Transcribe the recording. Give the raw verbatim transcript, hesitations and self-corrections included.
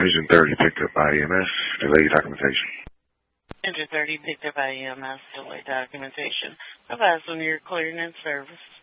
Engine thirty picked up by E M S, delayed documentation. Engine thirty picked up by E M S, delayed documentation. I've asked them you're clearing in service.